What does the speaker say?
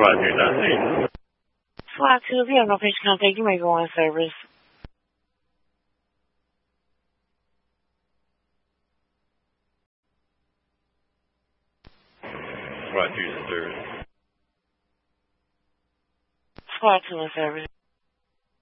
Roger, Flight 2, if you have no patient contact, you may go on service. Roger, service. Flight 2 in service.